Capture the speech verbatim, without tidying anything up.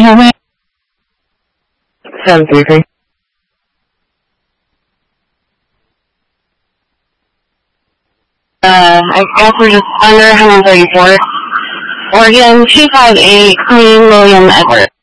many? seven three three. Uh, I guess we're just under one thirty-four. Oregon two five eight, Queen William Edward.